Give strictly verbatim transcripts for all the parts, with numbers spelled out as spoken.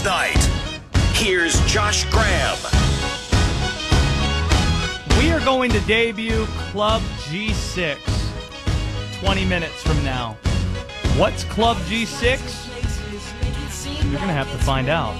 Sports Night. Here's Josh Graham. We are going to debut Club G six twenty minutes from now. What's Club G six? You're going to have to find out.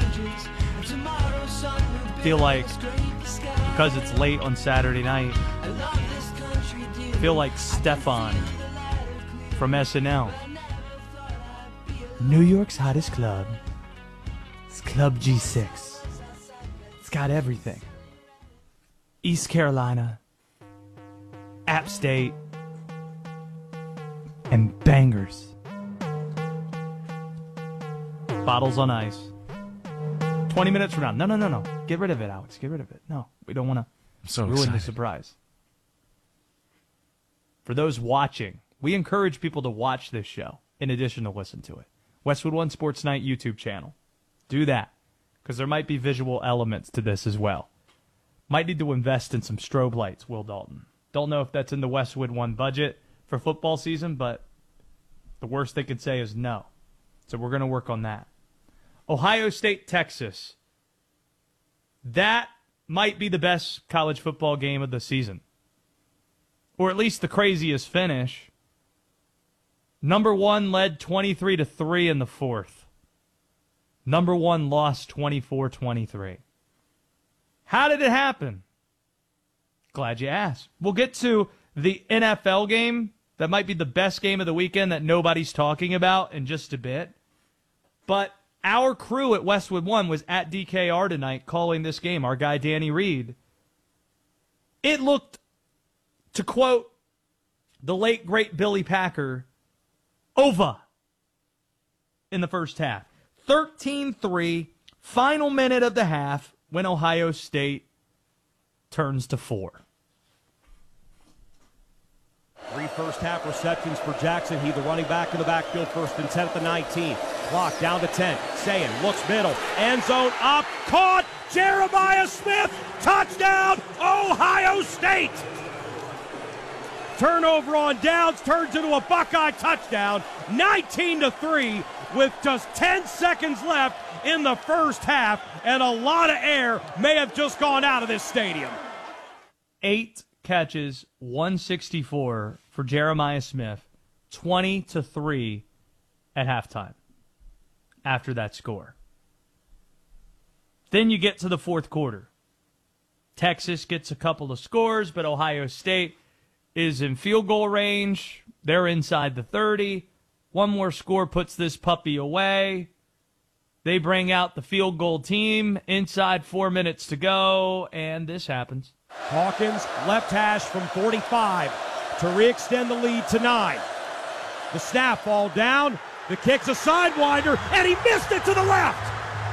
I feel like, because it's late on Saturday night, I feel like Stefan from S N L. New York's hottest club. It's Club G six. It's got everything. East Carolina, App State, and bangers. Bottles on ice. twenty minutes from now. No, no, no, no. Get rid of it, Alex. Get rid of it. No, we don't want to so ruin excited. the surprise. For those watching, we encourage people to watch this show in addition to listen to it. Westwood One Sports Night YouTube channel. Do that, because there might be visual elements to this as well. Might need to invest in some strobe lights, Will Dalton. Don't know if that's in the Westwood One budget for football season, but the worst they could say is no. So we're going to work on that. Ohio State, Texas. That might be the best college football game of the season. Or at least the craziest finish. Number one led twenty-three to three in the fourth. Number one lost twenty-four twenty-three. How did it happen? Glad you asked. We'll get to the N F L game. That might be the best game of the weekend that nobody's talking about in just a bit. But our crew at Westwood One was at D K R tonight calling this game, our guy Danny Reed. It looked, to quote the late, great Billy Packer, over in the first half. thirteen three, final minute of the half, when Ohio State turns to four. Three first-half receptions for Jackson. He, the running back in the backfield, first and ten at the nineteen. Clock down to ten. Sayin looks middle. End zone up. Caught. Jeremiah Smith. Touchdown, Ohio State. Turnover on downs turns into a Buckeye touchdown. nineteen to three with just ten seconds left in the first half. And a lot of air may have just gone out of this stadium. Eight catches, one sixty-four for Jeremiah Smith, twenty to three at halftime after that score. Then you get to the fourth quarter. Texas gets a couple of scores, but Ohio State is in field goal range. They're inside the thirty. One more score puts this puppy away. They bring out the field goal team inside four minutes to go, and this happens. Hawkins, left hash from forty-five to re-extend the lead to nine. The snap fall down. The kick's a sidewinder, and he missed it to the left.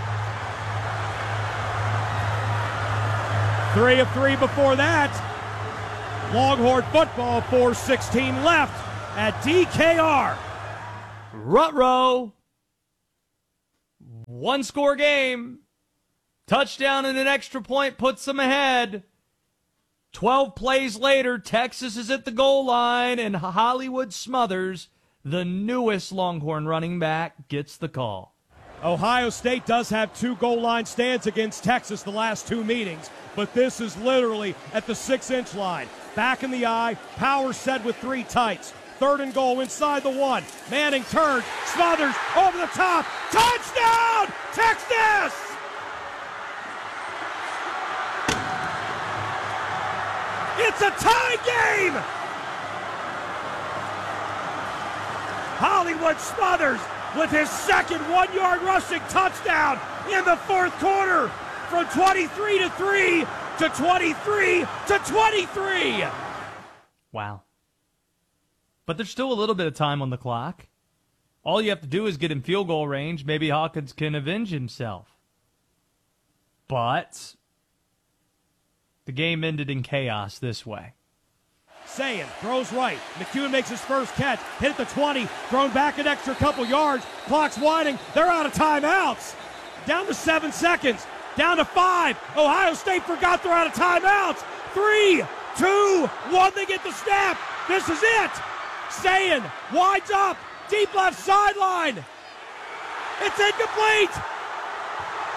Three of three before that. Longhorn football, four sixteen left at D K R. Ruh-roh. One score game. Touchdown and an extra point puts them ahead. twelve plays later, Texas is at the goal line, and Hollywood Smothers, the newest Longhorn running back, gets the call. Ohio State does have two goal line stands against Texas the last two meetings, but this is literally at the six-inch line. Back in the eye, power set with three tights. Third and goal inside the one. Manning turns, Smothers over the top. Touchdown, Texas! It's a tie game! Hollywood Smothers with his second one-yard rushing touchdown in the fourth quarter from twenty-three to three to twenty-three to twenty-three. Wow. But there's still a little bit of time on the clock. All you have to do is get in field goal range. Maybe Hawkins can avenge himself. But the game ended in chaos this way. Sayin throws right. McEwen makes his first catch. Hit at the twenty. Thrown back an extra couple yards. Clock's winding. They're out of timeouts. Down to seven seconds. Down to five. Ohio State forgot they're out of timeouts. Three, two, one. They get the snap. This is it. Sayin winds up. Deep left sideline. It's incomplete.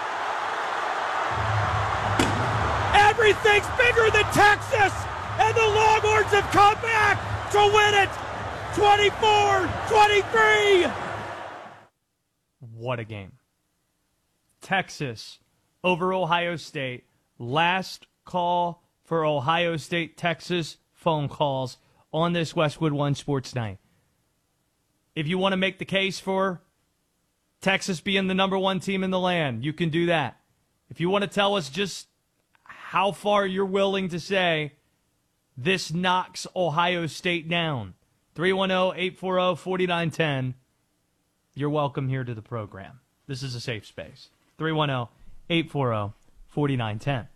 Everything's bigger than Texas, and the Longhorns have come back to win it, twenty-four twenty-three. What a game. Texas over Ohio State. Last call for Ohio State, Texas phone calls on this Westwood One Sports Night. If you want to make the case for Texas being the number one team in the land, you can do that. If you want to tell us just how far you're willing to say this knocks Ohio State down, three one zero, eight four zero, four nine one zero, you're welcome here to the program. This is a safe space. three one zero, eight four zero, four nine one zero.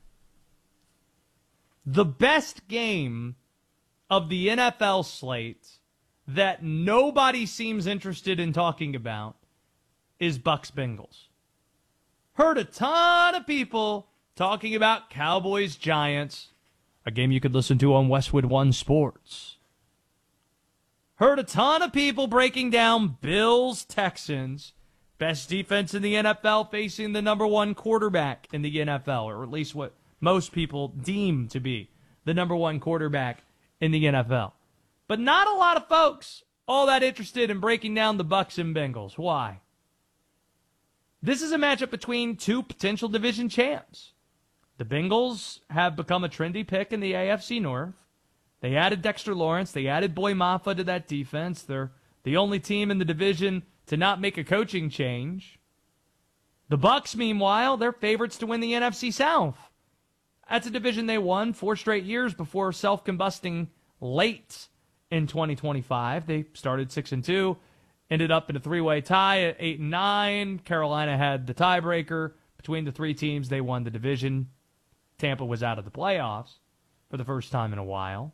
The best game of the N F L slate that nobody seems interested in talking about is Bucs Bengals. Heard a ton of people talking about Cowboys Giants, a game you could listen to on Westwood One Sports. Heard a ton of people breaking down Bills Texans, best defense in the N F L facing the number one quarterback in the N F L, or at least what most people deem to be the number one quarterback in the N F L. But not a lot of folks all that interested in breaking down the Bucs and Bengals. Why? This is a matchup between two potential division champs. The Bengals have become a trendy pick in the A F C North. They added Dexter Lawrence. They added Boy Maffa to that defense. They're the only team in the division to not make a coaching change. The Bucs, meanwhile, they're favorites to win the N F C South. That's a division they won four straight years before self-combusting late in twenty twenty-five. They started six and two, ended up in a three-way tie at eight and nine. Carolina had the tiebreaker between the three teams. They won the division. Tampa was out of the playoffs for the first time in a while.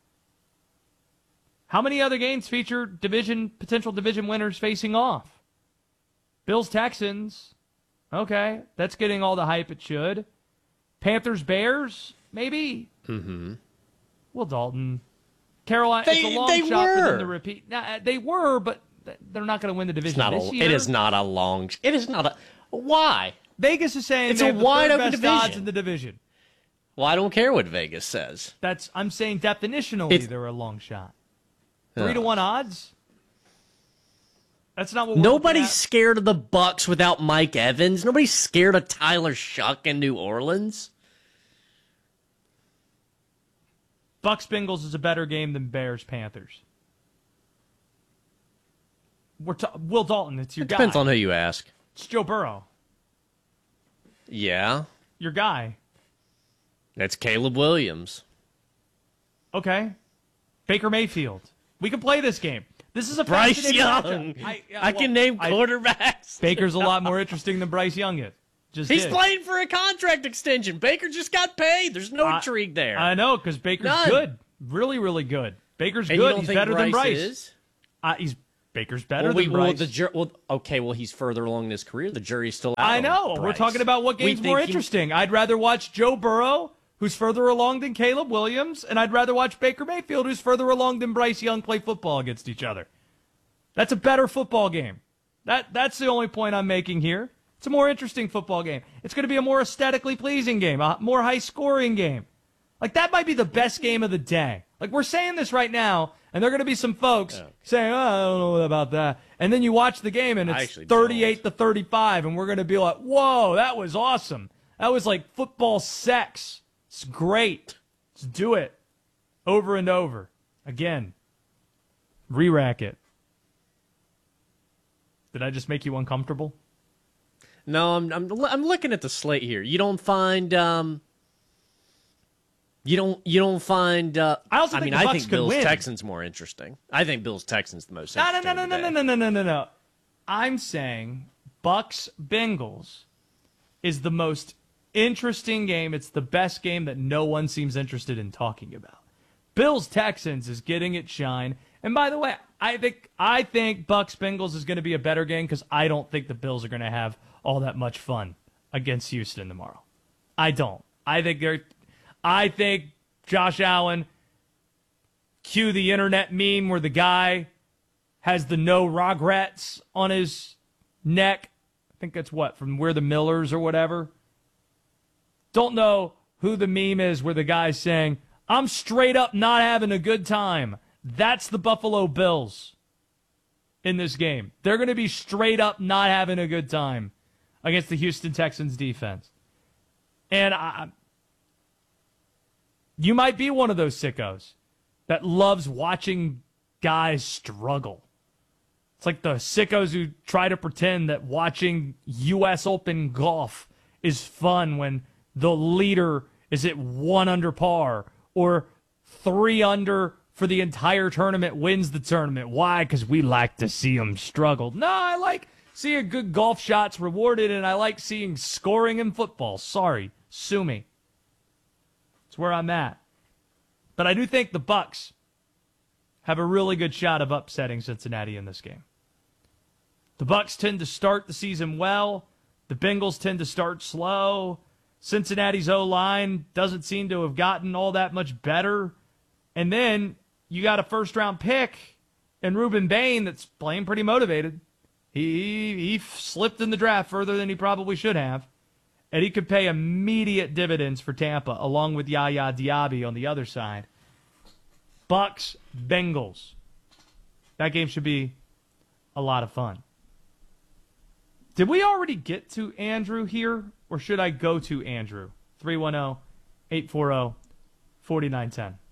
How many other games feature division potential division winners facing off? Bills Texans. Okay, that's getting all the hype it should. Panthers Bears, maybe. Mm-hmm. Well, Dalton, Carolina. They, it's a long they shot were. for them to repeat. Now, they were, but they're not going to win the division It's not this a, year. It is not a long. It is not a. Why? Vegas is saying It's they a have the wide third open best division. odds in the division. Well, I don't care what Vegas says. That's I'm saying definitionally It's- they're a long shot. Three Yeah. to one odds. That's not what we're Nobody's looking at. scared of the Bucks without Mike Evans. Nobody's scared of Tyler Shuck in New Orleans. Bucks Bengals is a better game than Bears Panthers. We're ta- Will Dalton. It's your It guy. depends on who you ask. It's Joe Burrow. Yeah, Your guy. that's Caleb Williams. Okay. Baker Mayfield. We can play this game. This is a Bryce fascinating Young. matchup. I, I, can well, name I- quarterbacks. Baker's a lot more interesting than Bryce Young is. Just He's did. playing for a contract extension. Baker just got paid. There's no I- intrigue there. I know, because Baker's None. good. Really, really good. Baker's and you good. don't He's think better Bryce than Bryce. is? Uh, he's Baker's better Well, we, than well, Bryce. the jur- well, okay, well, he's further along in his career. The jury's still out. I on know. We're Bryce. talking about what We game's think more he- interesting. I'd rather watch Joe Burrow, who's further along than Caleb Williams, and I'd rather watch Baker Mayfield, who's further along than Bryce Young, play football against each other. That's a better football game. That That's the only point I'm making here. It's a more interesting football game. It's going to be a more aesthetically pleasing game, a more high-scoring game. Like, that might be the best game of the day. Like, we're saying this right now, and there are going to be some folks Yeah. saying, oh, I don't know about that. And then you watch the game, and I it's actually thirty-eight to thirty-five, and we're going to be like, whoa, that was awesome. That was like football sex. It's great. Let's do it over and over. Again, re-rack it. Did I just make you uncomfortable? No, I'm I'm I'm looking at the slate here. You don't find um. You don't you don't find. Uh, I also I think mean, the I Bucs think could Bills win. Texans more interesting. I think Bills Texans the most No, no, interesting. no, no, no, today. no, no, no, no, no. I'm saying Bucks Bengals is the most interesting game. It's the best game that no one seems interested in talking about. Bills Texans is getting its shine. And by the way, I think I think Bucks Bengals is going to be a better game because I don't think the Bills are going to have all that much fun against Houston tomorrow. I don't. I think they're. I think Josh Allen. Cue the internet meme where the guy has the no regrets on his neck. I think that's what, from We're the Millers or whatever. Don't know who the meme is where the guy's saying, I'm straight up not having a good time. That's the Buffalo Bills in this game. They're going to be straight up not having a good time against the Houston Texans defense. And I, you might be one of those sickos that loves watching guys struggle. It's like the sickos who try to pretend that watching U S Open golf is fun when the leader is at one under par or three under for the entire tournament wins the tournament. Why? Because we like to see them struggle. No, I like seeing good golf shots rewarded, and I like seeing scoring in football. Sorry, sue me. It's where I'm at. But I do think the Bucks have a really good shot of upsetting Cincinnati in this game. The Bucks tend to start the season well. The Bengals tend to start slow. Cincinnati's O-line doesn't seem to have gotten all that much better. And then you got a first-round pick in Reuben Bain that's playing pretty motivated. He, he slipped in the draft further than he probably should have. And he could pay immediate dividends for Tampa, along with Yaya Diaby on the other side. Bucks, Bengals. That game should be a lot of fun. Did we already get to Andrew here, or should I go to Andrew? three one zero, eight four zero, four nine one zero.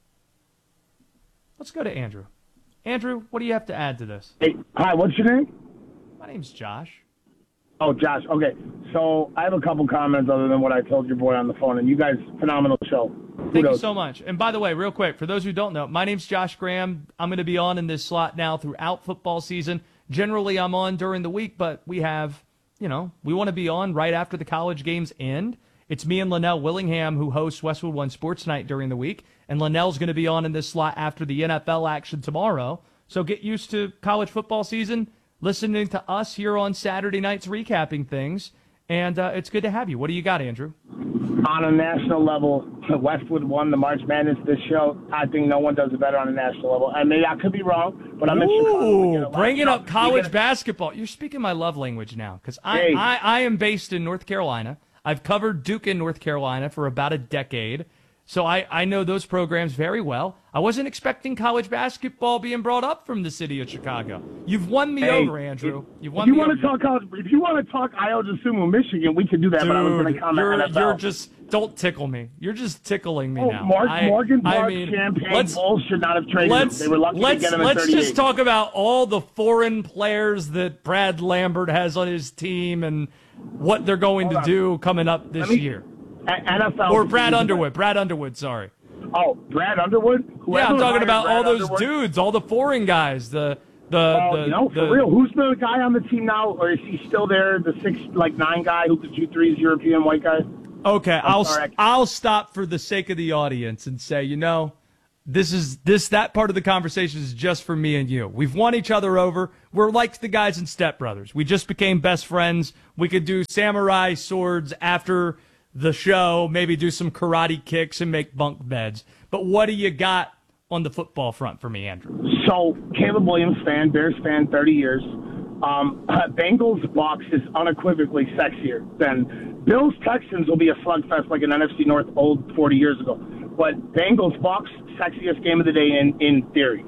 Let's go to Andrew. Andrew, what do you have to add to this? Hey, hi, what's your name? My name's Josh. Oh, Josh. Okay, so I have a couple comments other than what I told your boy on the phone, and you guys, phenomenal show. Thank you so much. And by the way, real quick, for those who don't know, my name's Josh Graham. I'm going to be on in this slot now throughout football season. Generally, I'm on during the week, but we have, you know, we want to be on right after the college games end. It's me and Linnell Willingham who hosts Westwood One Sports Night during the week, and Linnell's going to be on in this slot after the N F L action tomorrow. So get used to college football season, listening to us here on Saturday nights recapping things, and uh, it's good to have you. What do you got, Andrew? On a national level, Westwood won the March Madness this show. I think no one does it better on a national level. I mean, I could be wrong, but I'm in Chicago. Ooh, bringing up college basketball. You're speaking my love language now, because I, Hey. I, I am based in North Carolina. I've covered Duke in North Carolina for about a decade, so I, I know those programs very well. I wasn't expecting college basketball being brought up from the city of Chicago. You've won me Hey, over, Andrew. You've If won you me want over. to talk college, if you want to talk Iowa Sumo, Michigan, we could do that. Dude, but I was going to comment you're, N F L. you're just, don't tickle me. You're just tickling me Oh, now. Mark, I, Morgan I Park, mean, Champagne, let's, Bulls should not have traded him. let's, They were lucky let's, to get him at let's thirty-eight. just talk about all the foreign players that Brad Lambert has on his team and what they're going Hold to on. do coming up this Let me- year. A- N F L Or Brad Underwood. Brad Underwood, sorry. Oh, Brad Underwood? Yeah, Whoever I'm talking hired about Brad all those Underwood- dudes, all the foreign guys, the the Oh, the, you know, for the- real, who's the guy on the team now, or is he still there? The six, like nine guy who could shoot threes, European white guy. Okay, I'll sorry. I'll stop for the sake of the audience and say, you know, this is this that part of the conversation is just for me and you. We've won each other over. We're like the guys in Step Brothers. We just became best friends. We could do samurai swords after the show, maybe do some karate kicks and make bunk beds. But what do you got on the football front for me, Andrew? So, Caleb Williams fan, Bears fan, thirty years. Um, Bengals Bucks is unequivocally sexier than Bills Texans will be a slugfest like an N F C North old forty years ago. But Bengals Bucks, sexiest game of the day in, in theory.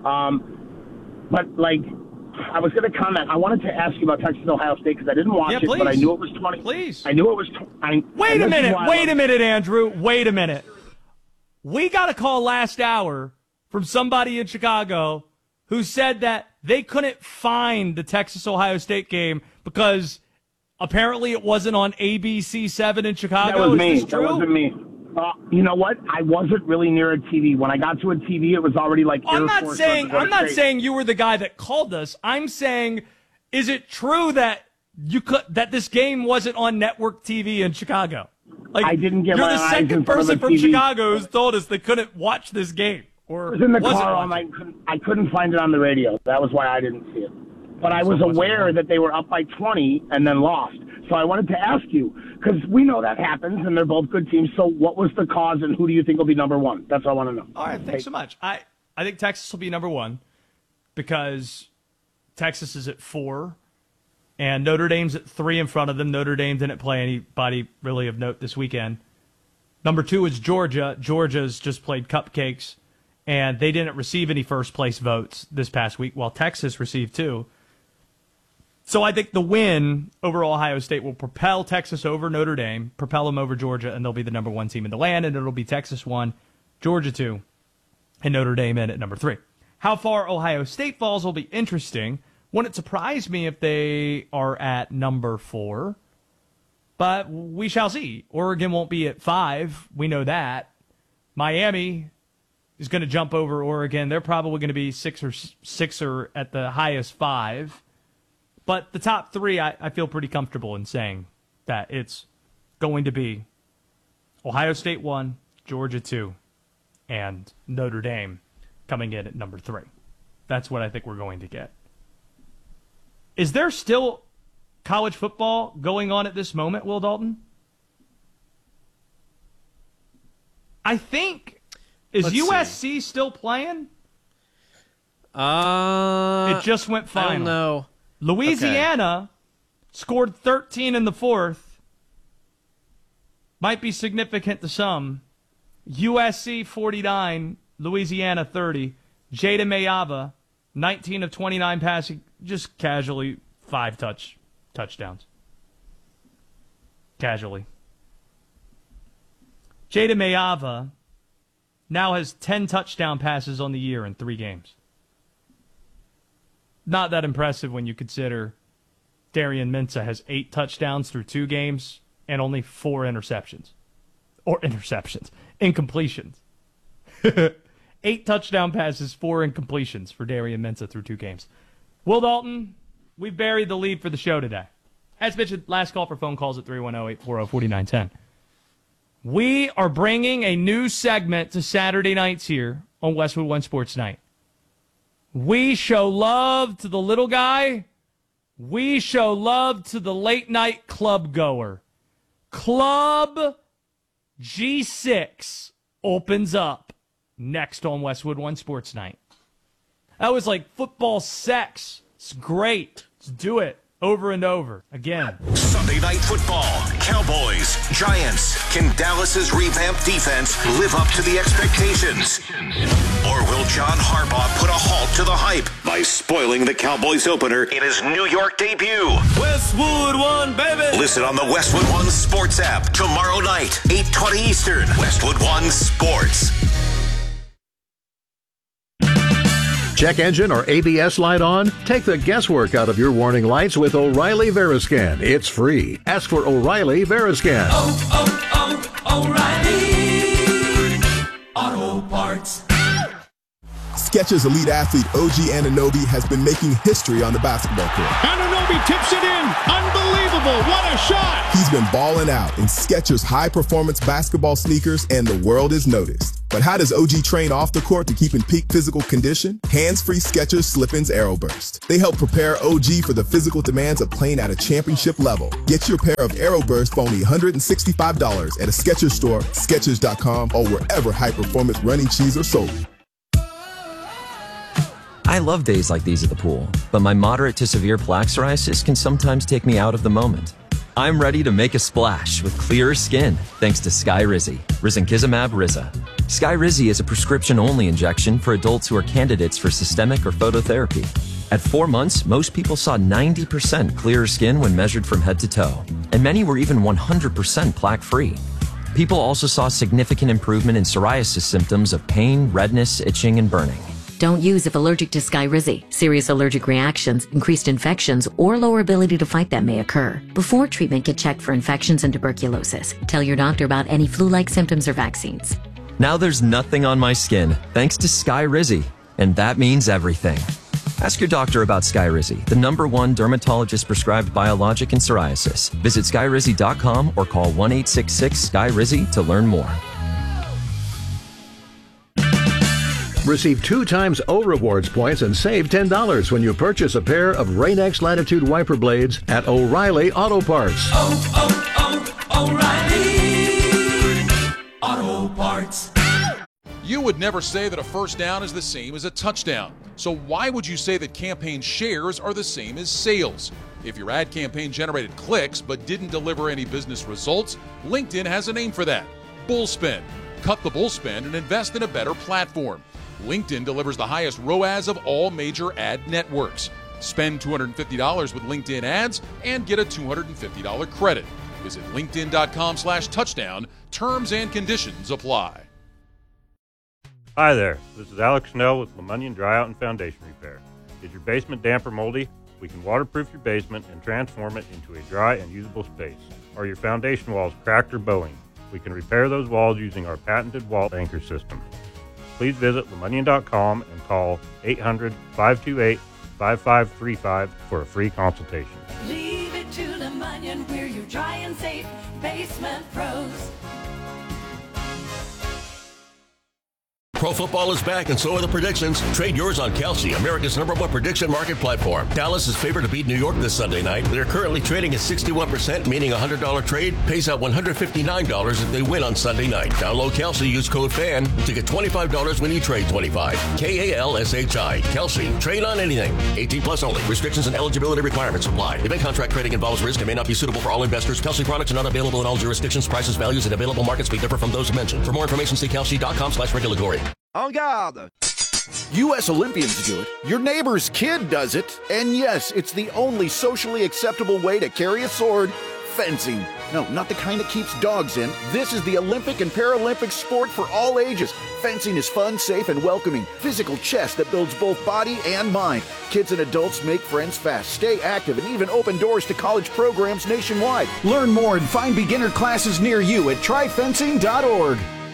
Um, but, like, I was going to comment. I wanted to ask you about Texas Ohio State because I didn't watch Yeah, it, but I please. knew it was twenty. Please. I knew it was. Tw- I, Wait and a this is minute. why I Wait love- a minute, Andrew. Wait a minute. We got a call last hour from somebody in Chicago who said that they couldn't find the Texas-Ohio State game because apparently it wasn't on A B C seven in Chicago. That was Is me. this That true? wasn't me. Uh, you know what? I wasn't really near a T V. When I got to a T V, it was already like. I'm Air not Force saying One to go I'm not straight. saying you were the guy that called us. I'm saying, is it true that you could that this game wasn't on network T V in Chicago? Like, I didn't get You're my the eyes second in front of person a from T V. Chicago who's told us they couldn't watch this game. Or I was in the wasn't car all watching. night. Couldn't, I couldn't find it on the radio. That was why I didn't see it. But I was So it wasn't aware on. that they were up by twenty and then lost. So I wanted to ask you, because we know that happens, and they're both good teams. So what was the cause, and who do you think will be number one? That's all I want to know. All right, thanks so much. I, I think Texas will be number one because Texas is at four, and Notre Dame's at three in front of them. Notre Dame didn't play anybody really of note this weekend. Number two is Georgia. Georgia's just played cupcakes, and they didn't receive any first-place votes this past week, while Texas received two. So I think the win over Ohio State will propel Texas over Notre Dame, propel them over Georgia, and they'll be the number one team in the land, and it'll be Texas one, Georgia two, and Notre Dame in at number three. How far Ohio State falls will be interesting. Wouldn't surprise me if they are at number four, but we shall see. Oregon won't be at five. We know that. Miami is going to jump over Oregon. They're probably going to be six or six or at the highest five. But the top three, I, I feel pretty comfortable in saying that it's going to be Ohio State one, Georgia two, and Notre Dame coming in at number three. That's what I think we're going to get. Is there still college football going on at this moment, Will Dalton? I think, is Let's U S C see. still playing? Uh, It just went final. I don't know. Louisiana scored thirteen in the fourth. Might be significant to some. U S C forty-nine, Louisiana thirty. Jada Mayava, nineteen of twenty-nine passing, just casually five touch touchdowns. Casually. Jada Mayava now has ten touchdown passes on the year in three games. Not that impressive when you consider Darian Mensah has eight touchdowns through two games and only four interceptions. Or interceptions. Incompletions. Eight touchdown passes, four incompletions for Darian Mensah through two games. Will Dalton, we've buried the lead for the show today. As mentioned, last call for phone calls at three one zero, eight four zero, four nine one zero. We are bringing a new segment to Saturday nights here on Westwood One Sports Night. We show love to the little guy. We show love to the late night club goer. Club G six opens up next on Westwood One Sports Night. That was like football sex. It's great. Let's do it over and over again. Sunday Night Football. Cowboys, Giants. Can Dallas's revamped defense live up to the expectations? Or will John Harbaugh put a halt to the hype by spoiling the Cowboys opener in his New York debut? Westwood One, baby! Listen on the Westwood One Sports app tomorrow night, eight twenty Eastern. Westwood One Sports. Check engine or A B S light on? Take the guesswork out of your warning lights with O'Reilly Veriscan. It's free. Ask for O'Reilly Veriscan. Oh, oh, oh, O'Reilly Auto Parts. Skechers elite athlete O G Anunoby has been making history on the basketball court. Anunoby tips it in. Unbelievable. What a shot. He's been balling out in Skechers high-performance basketball sneakers, and the world is noticed. But how does O G train off the court to keep in peak physical condition? Hands-free Skechers Slip-ins Aeroburst. They help prepare O G for the physical demands of playing at a championship level. Get your pair of Aeroburst for only one hundred sixty-five dollars at a Skechers store, Skechers dot com, or wherever high-performance running shoes are sold. I love days like these at the pool, but my moderate to severe plaque psoriasis can sometimes take me out of the moment. I'm ready to make a splash with clearer skin thanks to Skyrizi, Risankizumab Riza. Skyrizi is a prescription-only injection for adults who are candidates for systemic or phototherapy. At four months, most people saw ninety percent clearer skin when measured from head to toe, and many were even one hundred percent plaque-free. People also saw significant improvement in psoriasis symptoms of pain, redness, itching, and burning. Don't use if allergic to Skyrizi. Serious allergic reactions, increased infections, or lower ability to fight them may occur. Before treatment, get checked for infections and tuberculosis. Tell your doctor about any flu-like symptoms or vaccines. Now there's nothing on my skin thanks to Skyrizi, and that means everything. Ask your doctor about Skyrizi, the number one dermatologist-prescribed biologic in psoriasis. Visit Skyrizi dot com or call one eight six six Sky Rizi to learn more. Receive two times O Rewards points and save ten dollars when you purchase a pair of Rain-X Latitude wiper blades at O'Reilly Auto Parts. Oh, oh, oh, O'Reilly Auto Parts. You would never say that a first down is the same as a touchdown. So why would you say that campaign shares are the same as sales? If your ad campaign generated clicks but didn't deliver any business results, LinkedIn has a name for that. Bullspend. Cut the bullspend and invest in a better platform. LinkedIn delivers the highest R O A S of all major ad networks. Spend two hundred fifty dollars with LinkedIn ads and get a two hundred fifty dollars credit. Visit linkedin.com slash touchdown. Terms and conditions apply. Hi there, this is Alex Snell with LeMonion Dryout and Foundation Repair. Is your basement damp or moldy? We can waterproof your basement and transform it into a dry and usable space. Are your foundation walls cracked or bowing? We can repair those walls using our patented wall anchor system. Please visit LeMonion dot com and call eight hundred, five two eight, five five three five for a free consultation. Leave it to LeMonion, we're your dry and safe basement pros. Pro football is back, and so are the predictions. Trade yours on Kelsey, America's number one prediction market platform. Dallas is favored to beat New York this Sunday night. They're currently trading at sixty-one percent, meaning a one hundred dollars trade pays out one hundred fifty-nine dollars if they win on Sunday night. Download Kelsey, use code FAN to get twenty-five dollars when you trade twenty-five. K A L S H I. Kelsey. Trade on anything. eighteen plus only. Restrictions and eligibility requirements apply. Event contract trading involves risk and may not be suitable for all investors. Kelsey products are not available in all jurisdictions. Prices, values, and available markets may differ from those mentioned. For more information, see kelsey.com slash regulatory. En garde! U S Olympians do it, your neighbor's kid does it, and yes, it's the only socially acceptable way to carry a sword, fencing. No, not the kind that keeps dogs in. This is the Olympic and Paralympic sport for all ages. Fencing is fun, safe, and welcoming. Physical chess that builds both body and mind. Kids and adults make friends fast, stay active, and even open doors to college programs nationwide. Learn more and find beginner classes near you at try fencing dot org.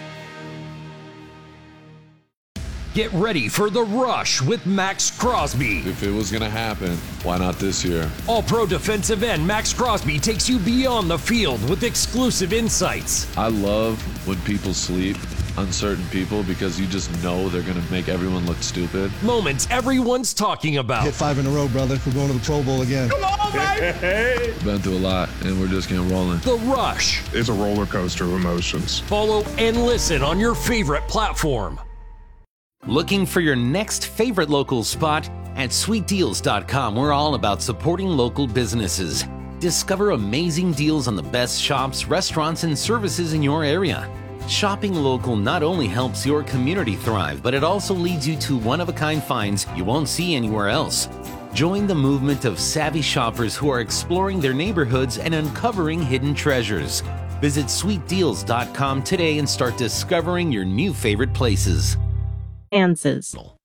Get ready for the rush with Max Crosby. If it was going to happen, why not this year? All-pro defensive end Max Crosby takes you beyond the field with exclusive insights. I love when people sleep, uncertain people, because you just know they're going to make everyone look stupid. Moments everyone's talking about. Hit five in a row, brother. We're going to the Pro Bowl again. Come on, baby! Been through a lot, and we're just getting rolling. The Rush. It's a roller coaster of emotions. Follow and listen on your favorite platform. Looking for your next favorite local spot? At sweet deals dot com, we're all about supporting local businesses. Discover amazing deals on the best shops, restaurants, and services in your area. Shopping local not only helps your community thrive, but it also leads you to one-of-a-kind finds you won't see anywhere else. Join the movement of savvy shoppers who are exploring their neighborhoods and uncovering hidden treasures. Visit sweet deals dot com today and start discovering your new favorite places. Answers.